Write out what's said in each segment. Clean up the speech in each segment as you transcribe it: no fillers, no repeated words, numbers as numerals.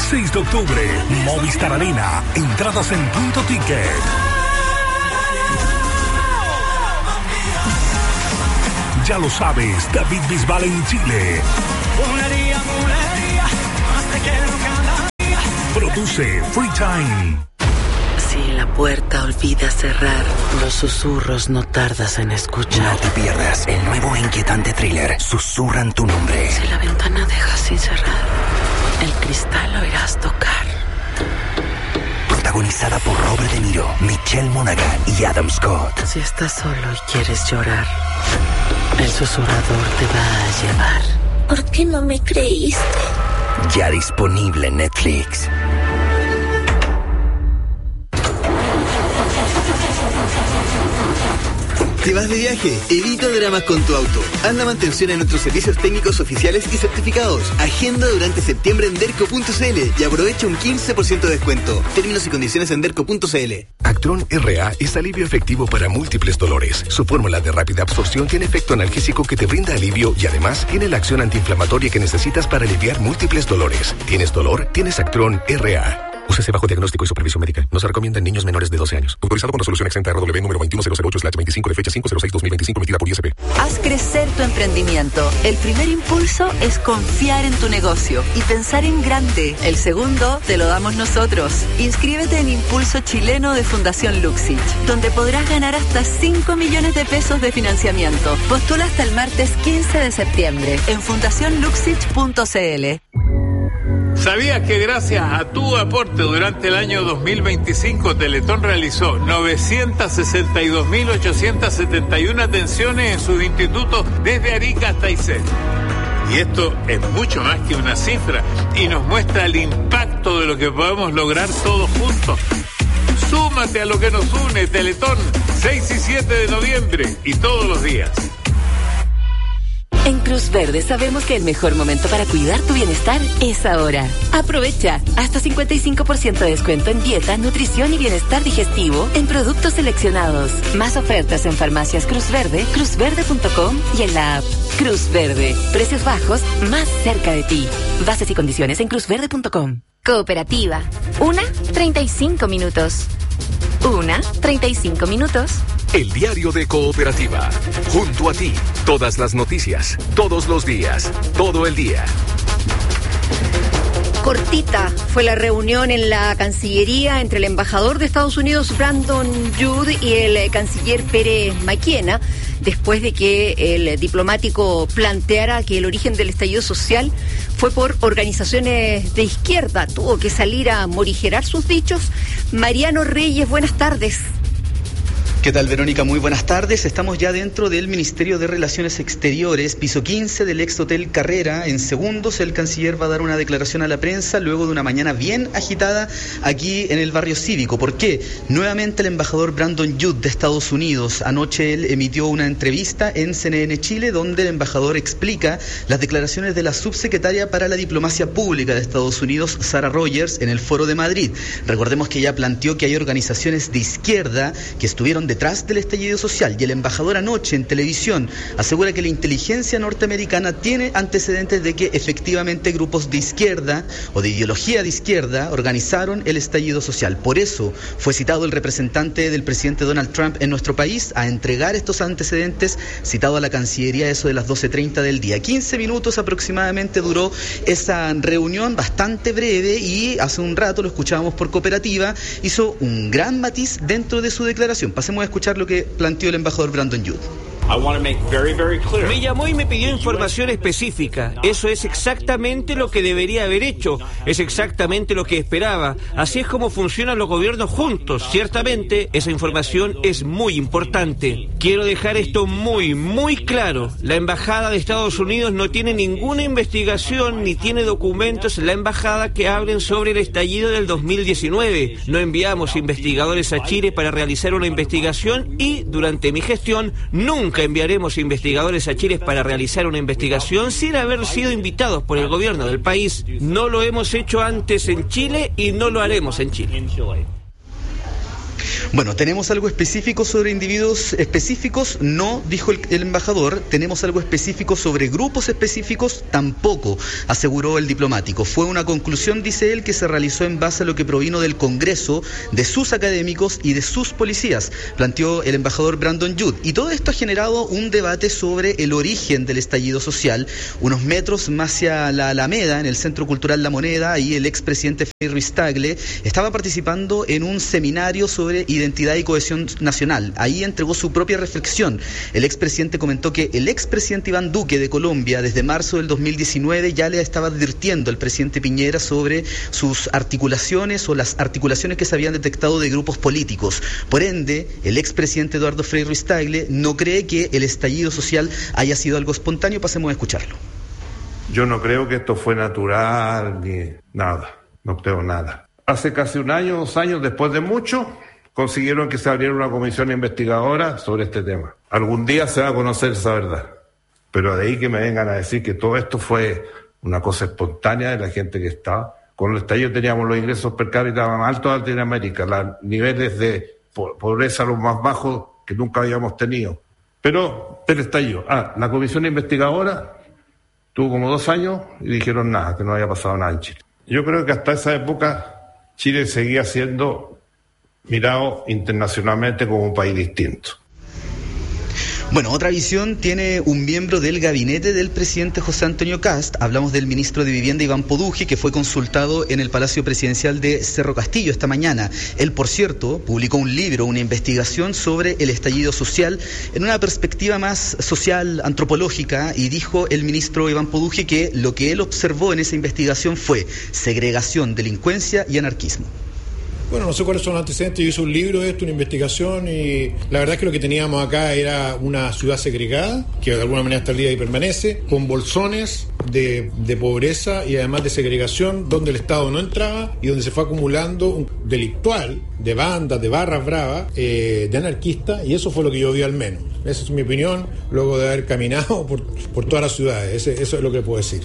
6 de octubre, Movistar Arena. Entradas en Punto Ticket. Ya lo sabes, David Bisbal en Chile. Produce Free Time. Si la puerta olvida cerrar, los susurros no tardas en escuchar. No te pierdas el nuevo e inquietante thriller Susurran tu nombre. Si la ventana dejas sin cerrar, el cristal lo oirás tocar. Protagonizada por Robert De Niro, Michelle Monaghan y Adam Scott. Si estás solo y quieres llorar, el susurrador te va a llevar. ¿Por qué no me creíste? Ya disponible en Netflix. ¿Te vas de viaje? Evita dramas con tu auto. Haz la mantención en nuestros servicios técnicos oficiales y certificados. Agenda durante septiembre en derco.cl y aprovecha un 15% de descuento. Términos y condiciones en derco.cl. Actron RA es alivio efectivo para múltiples dolores. Su fórmula de rápida absorción tiene efecto analgésico que te brinda alivio y además tiene la acción antiinflamatoria que necesitas para aliviar múltiples dolores. ¿Tienes dolor? Tienes Actron RA. Úsese bajo diagnóstico y supervisión médica. No se recomienda en niños menores de 12 años. Autorizado con resolución exenta RW número 21008/25 de fecha 5/06/2025 emitida por ISP. Haz crecer tu emprendimiento. El primer impulso es confiar en tu negocio y pensar en grande. El segundo te lo damos nosotros. Inscríbete en Impulso Chileno de Fundación Luxich, donde podrás ganar hasta 5 millones de pesos de financiamiento. Postula hasta el martes 15 de septiembre en fundacionluxich.cl. ¿Sabías que gracias a tu aporte durante el año 2025 Teletón realizó 962.871 atenciones en sus institutos desde Arica hasta Aysén? Y esto es mucho más que una cifra y nos muestra el impacto de lo que podemos lograr todos juntos. Súmate a lo que nos une, Teletón, 6 y 7 de noviembre y todos los días. En Cruz Verde sabemos que el mejor momento para cuidar tu bienestar es ahora. Aprovecha hasta 55% de descuento en dieta, nutrición y bienestar digestivo en productos seleccionados. Más ofertas en farmacias Cruz Verde, cruzverde.com y en la app. Cruz Verde. Precios bajos más cerca de ti. Bases y condiciones en cruzverde.com. Cooperativa. 35 minutos. 35 minutos. El diario de Cooperativa. Junto a ti, todas las noticias, todos los días, todo el día. Cortita fue la reunión en la Cancillería entre el embajador de Estados Unidos, Brandon Judd, y el canciller Pérez Maquena, después de que el diplomático planteara que el origen del estallido social fue por organizaciones de izquierda. Tuvo que salir a morigerar sus dichos. Mariano Reyes, buenas tardes. ¿Qué tal, Verónica? Muy buenas tardes. Estamos ya dentro del Ministerio de Relaciones Exteriores, piso 15 del ex Hotel Carrera. En segundos el canciller va a dar una declaración a la prensa luego de una mañana bien agitada aquí en el barrio cívico. ¿Por qué? Nuevamente el embajador Brandon Judd de Estados Unidos. Anoche él emitió una entrevista en CNN Chile donde el embajador explica las declaraciones de la subsecretaria para la Diplomacia Pública de Estados Unidos, Sarah Rogers, en el Foro de Madrid. Recordemos que ella planteó que hay organizaciones de izquierda que estuvieron detrás del estallido social, y el embajador anoche en televisión asegura que la inteligencia norteamericana tiene antecedentes de que efectivamente grupos de izquierda o de ideología de izquierda organizaron el estallido social. Por eso fue citado el representante del presidente Donald Trump en nuestro país a entregar estos antecedentes, citado a la Cancillería eso de las 12:30 del día. 15 minutos aproximadamente duró esa reunión, bastante breve, y hace un rato lo escuchábamos por Cooperativa, hizo un gran matiz dentro de su declaración. Pasemos a escuchar lo que planteó el embajador Brandon Judd. Me llamó y me pidió información específica. Eso es exactamente lo que debería haber hecho. Es exactamente lo que esperaba. Así es como funcionan los gobiernos juntos. Ciertamente, esa información es muy importante. Quiero dejar esto muy, muy claro. La Embajada de Estados Unidos no tiene ninguna investigación ni tiene documentos en la Embajada que hablen sobre el estallido del 2019. No enviamos investigadores a Chile para realizar una investigación y, durante mi gestión, nunca enviaremos investigadores a Chile para realizar una investigación sin haber sido invitados por el gobierno del país. No lo hemos hecho antes en Chile y no lo haremos en Chile. Bueno, ¿tenemos algo específico sobre individuos específicos? No, dijo el embajador. ¿Tenemos algo específico sobre grupos específicos? Tampoco, aseguró el diplomático. Fue una conclusión, dice él, que se realizó en base a lo que provino del Congreso, de sus académicos y de sus policías, planteó el embajador Brandon Judd. Y todo esto ha generado un debate sobre el origen del estallido social. Unos metros más hacia la Alameda, en el Centro Cultural La Moneda, ahí el expresidente Frei Ruiz-Tagle estaba participando en un seminario sobre identidad y cohesión nacional. Ahí entregó su propia reflexión. El expresidente comentó que el expresidente Iván Duque de Colombia, desde marzo del 2019, ya le estaba advirtiendo al presidente Piñera sobre sus articulaciones o las articulaciones que se habían detectado de grupos políticos. Por ende, el expresidente Eduardo Frei Ruiz-Tagle no cree que el estallido social haya sido algo espontáneo. Pasemos a escucharlo. Yo no creo que esto fue natural ni nada. No creo nada. Hace casi un año, 2 años, después de mucho, consiguieron que se abriera una comisión investigadora sobre este tema. Algún día se va a conocer esa verdad. Pero de ahí que me vengan a decir que todo esto fue una cosa espontánea de la gente que estaba. Con el estallido teníamos los ingresos per cápita más altos de Latinoamérica, los niveles de pobreza los más bajos que nunca habíamos tenido. Pero el estallido. La comisión investigadora tuvo como 2 años y dijeron nada, que no había pasado nada en Chile. Yo creo que hasta esa época Chile seguía siendo mirado internacionalmente como un país distinto. Bueno, otra visión tiene un miembro del gabinete del presidente José Antonio Kast. Hablamos del ministro de Vivienda Iván Poduje, que fue consultado en el Palacio Presidencial de Cerro Castillo esta mañana. Él, por cierto, publicó un libro, una investigación sobre el estallido social en una perspectiva más social, antropológica, y dijo el ministro Iván Poduje que lo que él observó en esa investigación fue segregación, delincuencia y anarquismo. Bueno, no sé cuáles son los antecedentes. Yo hice un libro de esto, una investigación, y la verdad es que lo que teníamos acá era una ciudad segregada, que de alguna manera hasta el día de hoy permanece, con bolsones de pobreza y además de segregación, donde el Estado no entraba y donde se fue acumulando un delictual de bandas, de barras bravas, de anarquistas, y eso fue lo que yo vi al menos. Esa es mi opinión, luego de haber caminado por todas las ciudades. Eso es lo que puedo decir.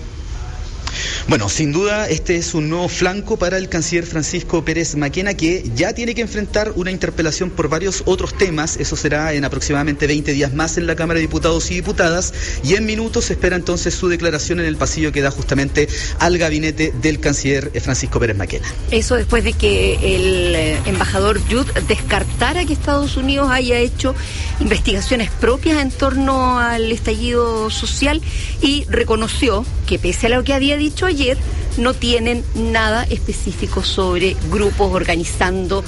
Bueno, sin duda este es un nuevo flanco para el canciller Francisco Pérez Maquena, que ya tiene que enfrentar una interpelación por varios otros temas. Eso será en aproximadamente 20 días más en la Cámara de Diputados y Diputadas, y en minutos se espera entonces su declaración en el pasillo que da justamente al gabinete del canciller Francisco Pérez Maquena. Eso después de que el embajador Judd descartara que Estados Unidos haya hecho investigaciones propias en torno al estallido social y reconoció que pese a lo que había dicho ayer, no tienen nada específico sobre grupos organizando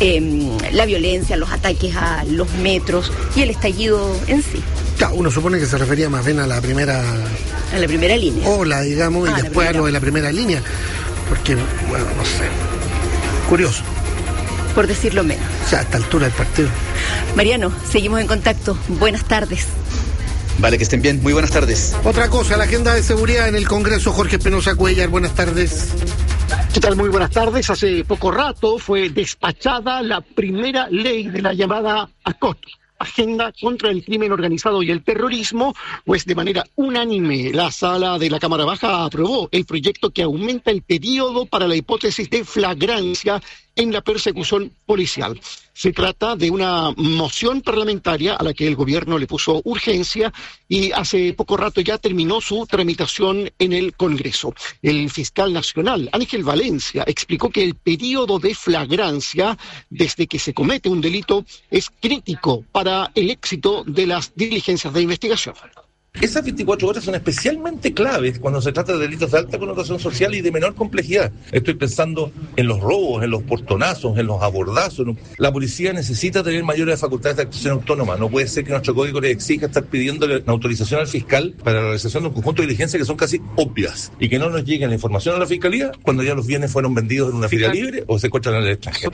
la violencia, los ataques a los metros y el estallido en sí. Claro, uno supone que se refería más bien a la primera línea. Ola, digamos, y después a lo de la primera línea. Porque, bueno, no sé. Curioso. Por decirlo menos. O sea, a esta altura del partido. Mariano, seguimos en contacto. Buenas tardes. Vale, que estén bien. Muy buenas tardes. Otra cosa, la agenda de seguridad en el Congreso. Jorge Espinosa Cuellar, buenas tardes. ¿Qué tal? Muy buenas tardes. Hace poco rato fue despachada la primera ley de la llamada ACOT, Agenda contra el Crimen Organizado y el Terrorismo, pues de manera unánime la sala de la Cámara Baja aprobó el proyecto que aumenta el periodo para la hipótesis de flagrancia en la persecución policial. Se trata de una moción parlamentaria a la que el gobierno le puso urgencia y hace poco rato ya terminó su tramitación en el Congreso. El fiscal nacional, Ángel Valencia, explicó que el periodo de flagrancia desde que se comete un delito es crítico para el éxito de las diligencias de investigación. Esas 24 horas son especialmente claves cuando se trata de delitos de alta connotación social y de menor complejidad. Estoy pensando en los robos, en los portonazos, en los abordazos. La policía necesita tener mayores facultades de actuación autónoma. No puede ser que nuestro código le exija estar pidiéndole una autorización al fiscal para la realización de un conjunto de diligencias que son casi obvias y que no nos llegue la información a la fiscalía cuando ya los bienes fueron vendidos en una feria libre o se encuentran en el extranjero.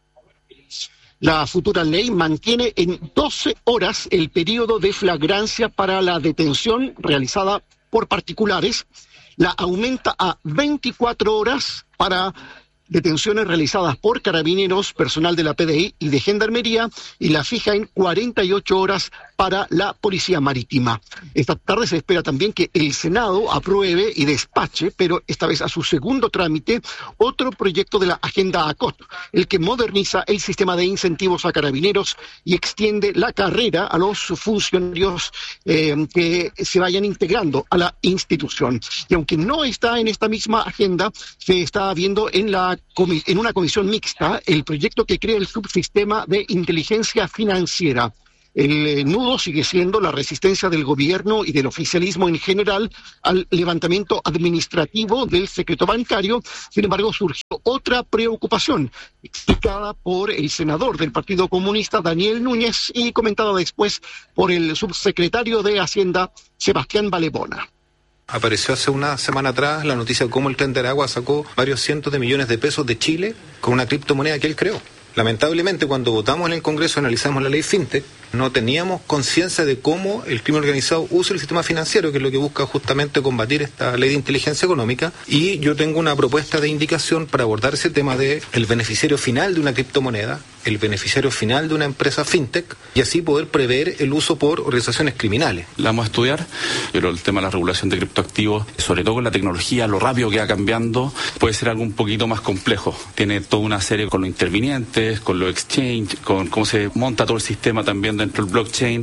La futura ley mantiene en 12 horas el periodo de flagrancia para la detención realizada por particulares, la aumenta a 24 horas para detenciones realizadas por carabineros, personal de la PDI y de Gendarmería, y la fija en 48 horas para la Policía Marítima. Esta tarde se espera también que el Senado apruebe y despache, pero esta vez a su segundo trámite, otro proyecto de la Agenda ACOT, el que moderniza el sistema de incentivos a carabineros y extiende la carrera a los funcionarios que se vayan integrando a la institución. Y aunque no está en esta misma agenda, se está viendo en una comisión mixta el proyecto que crea el subsistema de inteligencia financiera. El nudo sigue siendo la resistencia del gobierno y del oficialismo en general al levantamiento administrativo del secreto bancario. Sin embargo, surgió otra preocupación explicada por el senador del Partido Comunista, Daniel Núñez, y comentada después por el subsecretario de Hacienda, Sebastián Balebona. Apareció hace una semana atrás la noticia de cómo el Tren de Aragua sacó varios cientos de millones de pesos de Chile con una criptomoneda que él creó. Lamentablemente, cuando votamos en el Congreso, analizamos la ley FinTech, no teníamos conciencia de cómo el crimen organizado usa el sistema financiero, que es lo que busca justamente combatir esta ley de inteligencia económica. Y yo tengo una propuesta de indicación para abordar ese tema de el beneficiario final de una criptomoneda, el beneficiario final de una empresa FinTech, y así poder prever el uso por organizaciones criminales. La vamos a estudiar, pero el tema de la regulación de criptoactivos, sobre todo con la tecnología, lo rápido que va cambiando, puede ser algo un poquito más complejo. Tiene toda una serie con los intervinientes, con los exchange, con cómo se monta todo el sistema también dentro del blockchain.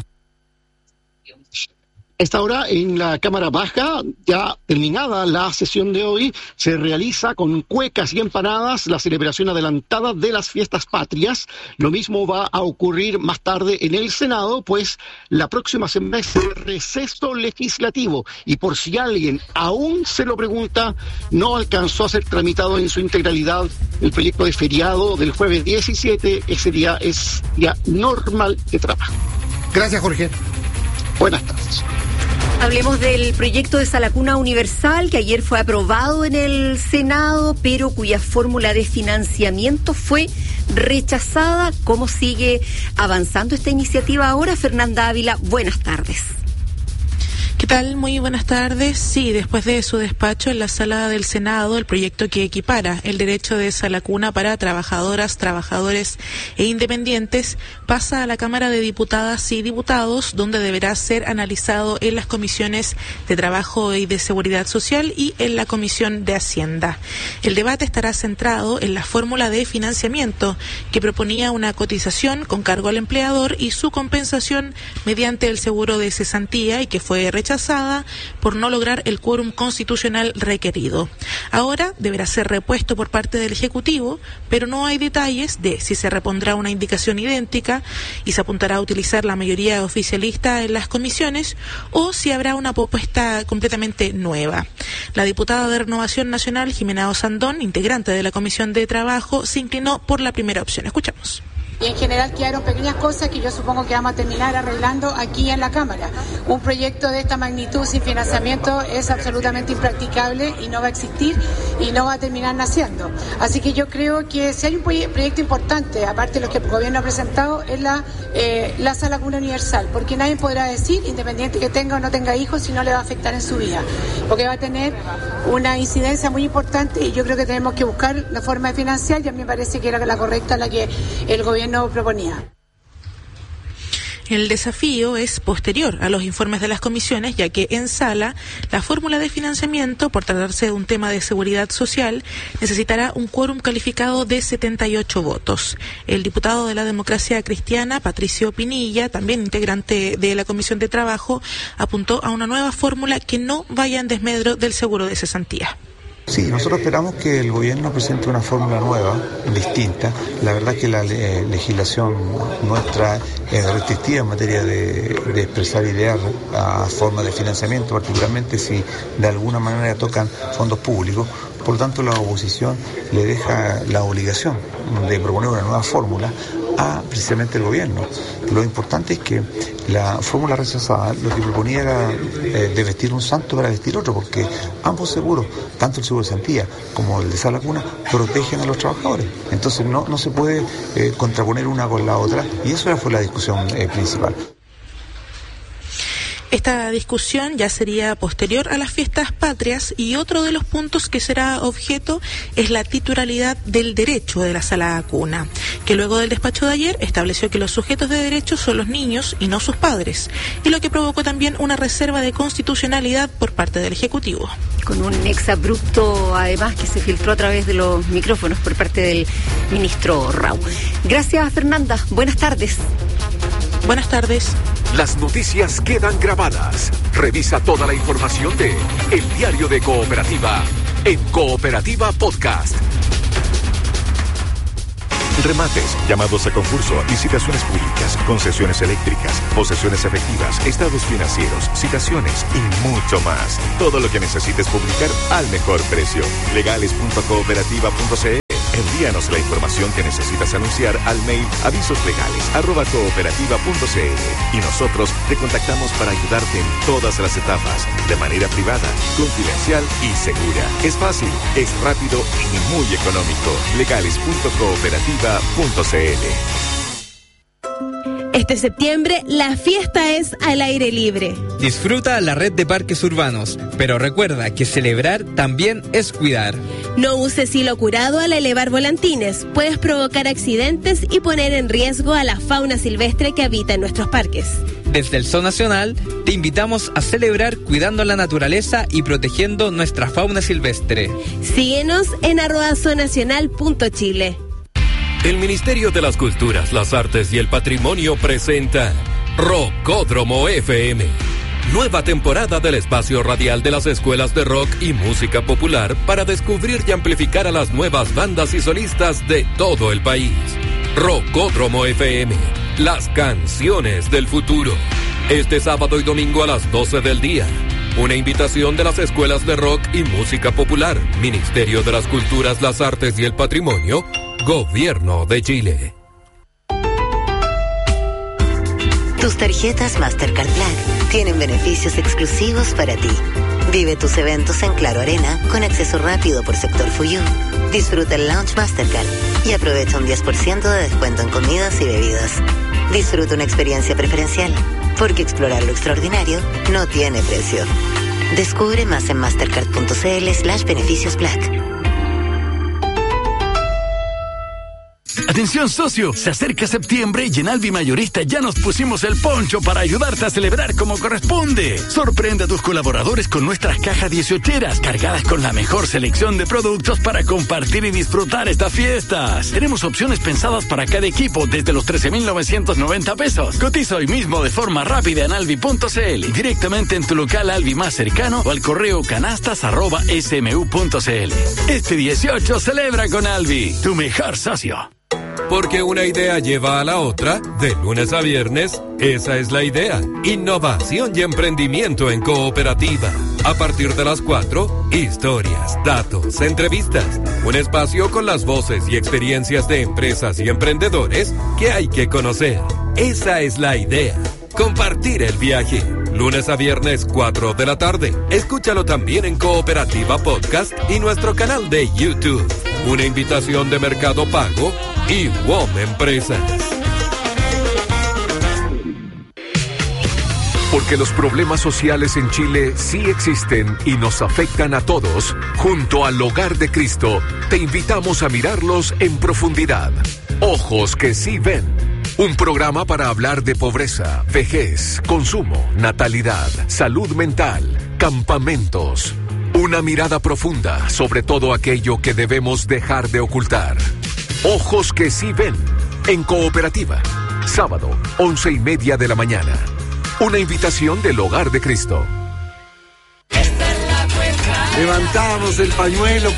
Esta hora en la Cámara Baja, ya terminada la sesión de hoy, se realiza con cuecas y empanadas la celebración adelantada de las fiestas patrias. Lo mismo va a ocurrir más tarde en el Senado, pues la próxima semana es el receso legislativo. Y por si alguien aún se lo pregunta, no alcanzó a ser tramitado en su integralidad el proyecto de feriado del jueves 17. Ese día es día normal de trabajo. Gracias, Jorge. Buenas tardes. Hablemos del proyecto de Sala Cuna Universal que ayer fue aprobado en el Senado, pero cuya fórmula de financiamiento fue rechazada. ¿Cómo sigue avanzando esta iniciativa ahora? Fernanda Ávila, buenas tardes. ¿Qué tal? Muy buenas tardes. Sí, después de su despacho en la sala del Senado, el proyecto que equipara el derecho de sala cuna para trabajadoras, trabajadores e independientes pasa a la Cámara de Diputadas y Diputados, donde deberá ser analizado en las comisiones de Trabajo y de Seguridad Social y en la Comisión de Hacienda. El debate estará centrado en la fórmula de financiamiento que proponía una cotización con cargo al empleador y su compensación mediante el seguro de cesantía y que fue rechazada por no lograr el quórum constitucional requerido. Ahora deberá ser repuesto por parte del Ejecutivo, pero no hay detalles de si se repondrá una indicación idéntica y se apuntará a utilizar la mayoría oficialista en las comisiones o si habrá una propuesta completamente nueva. La diputada de Renovación Nacional, Jimena Osandón, integrante de la Comisión de Trabajo, se inclinó por la primera opción. Escuchamos. Y en general quedaron pequeñas cosas que yo supongo que vamos a terminar arreglando aquí en la Cámara. Un proyecto de esta magnitud sin financiamiento es absolutamente impracticable y no va a existir y no va a terminar naciendo. Así que yo creo que si hay un proyecto importante, aparte de lo que el gobierno ha presentado, es la Sala Cuna Universal, porque nadie podrá decir, independiente que tenga o no tenga hijos, si no le va a afectar en su vida, porque va a tener una incidencia muy importante y yo creo que tenemos que buscar la forma de financiar y a mí me parece que era la correcta la que el gobierno proponía. El desafío es posterior a los informes de las comisiones, ya que en sala la fórmula de financiamiento, por tratarse de un tema de seguridad social, necesitará un quórum calificado de 78 votos. El diputado de la Democracia Cristiana, Patricio Pinilla, también integrante de la Comisión de Trabajo, apuntó a una nueva fórmula que no vaya en desmedro del seguro de cesantía. Sí, nosotros esperamos que el gobierno presente una fórmula nueva, distinta. La verdad es que la legislación nuestra es restrictiva en materia de expresar ideas a formas de financiamiento, particularmente si de alguna manera tocan fondos públicos. Por lo tanto, la oposición le deja la obligación de proponer una nueva fórmula a precisamente el gobierno. Lo importante es que la fórmula rechazada lo que proponía era de vestir un santo para vestir otro, porque ambos seguros, tanto el seguro de cesantía como el de Sala Cuna, protegen a los trabajadores. Entonces no se puede contraponer una con la otra, y eso fue la discusión principal. Esta discusión ya sería posterior a las fiestas patrias y otro de los puntos que será objeto es la titularidad del derecho de la sala cuna, que luego del despacho de ayer estableció que los sujetos de derecho son los niños y no sus padres, y lo que provocó también una reserva de constitucionalidad por parte del Ejecutivo. Con un exabrupto, además, que se filtró a través de los micrófonos por parte del ministro Rau. Gracias, Fernanda. Buenas tardes. Buenas tardes. Las noticias quedan grabadas. Revisa toda la información de El Diario de Cooperativa en Cooperativa Podcast. Remates, llamados a concurso, licitaciones públicas, concesiones eléctricas, posesiones efectivas, estados financieros, citaciones y mucho más. Todo lo que necesites publicar al mejor precio. Legales.cooperativa.cl. Envíanos la información que necesitas anunciar al mail avisoslegales@cooperativa.cl y nosotros te contactamos para ayudarte en todas las etapas, de manera privada, confidencial y segura. Es fácil, es rápido y muy económico. Legales.cooperativa.cl. Este septiembre, la fiesta es al aire libre. Disfruta la red de parques urbanos, pero recuerda que celebrar también es cuidar. No uses hilo curado al elevar volantines. Puedes provocar accidentes y poner en riesgo a la fauna silvestre que habita en nuestros parques. Desde el Zoo Nacional, te invitamos a celebrar cuidando la naturaleza y protegiendo nuestra fauna silvestre. Síguenos en @zoonacional.chile. El Ministerio de las Culturas, las Artes y el Patrimonio presenta Rockódromo FM. Nueva temporada del espacio radial de las escuelas de rock y música popular para descubrir y amplificar a las nuevas bandas y solistas de todo el país. Rockódromo FM, las canciones del futuro. Este sábado y domingo a las 12 del día. Una invitación de las escuelas de rock y música popular, Ministerio de las Culturas, las Artes y el Patrimonio, Gobierno de Chile. Tus tarjetas Mastercard Black tienen beneficios exclusivos para ti. Vive tus eventos en Claro Arena con acceso rápido por sector Fuyú. Disfruta el Lounge Mastercard y aprovecha un 10% de descuento en comidas y bebidas. Disfruta una experiencia preferencial, porque explorar lo extraordinario no tiene precio. Descubre más en mastercard.cl/beneficios Black. Atención socio, se acerca septiembre y en Alvi Mayorista ya nos pusimos el poncho para ayudarte a celebrar como corresponde. Sorprende a tus colaboradores con nuestras cajas 18eras cargadas con la mejor selección de productos para compartir y disfrutar estas fiestas. Tenemos opciones pensadas para cada equipo desde los 13,990 pesos. Cotiza hoy mismo de forma rápida en alvi.cl, directamente en tu local Alvi más cercano o al correo canastas@smu.cl. Este 18 celebra con Alvi, tu mejor socio. Porque una idea lleva a la otra, de lunes a viernes, esa es la idea. Innovación y emprendimiento en Cooperativa. A partir de las 4, historias, datos, entrevistas. Un espacio con las voces y experiencias de empresas y emprendedores que hay que conocer. Esa es la idea. Compartir el viaje. Lunes a viernes, 4 de la tarde. Escúchalo también en Cooperativa Podcast y nuestro canal de YouTube. Una invitación de Mercado Pago y WOM Empresas. Porque los problemas sociales en Chile sí existen y nos afectan a todos, junto al Hogar de Cristo, te invitamos a mirarlos en profundidad. Ojos que sí ven. Un programa para hablar de pobreza, vejez, consumo, natalidad, salud mental, campamentos. Una mirada profunda sobre todo aquello que debemos dejar de ocultar. Ojos que sí ven, en Cooperativa. Sábado, 11:30 de la mañana. Una invitación del Hogar de Cristo. Levantamos el pañuelo